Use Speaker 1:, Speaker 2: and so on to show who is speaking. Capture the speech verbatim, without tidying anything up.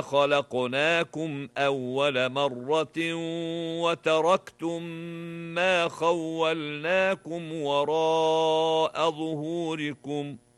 Speaker 1: خلقناكم أول مرة وتركتم ما خولناكم وراء ظهوركم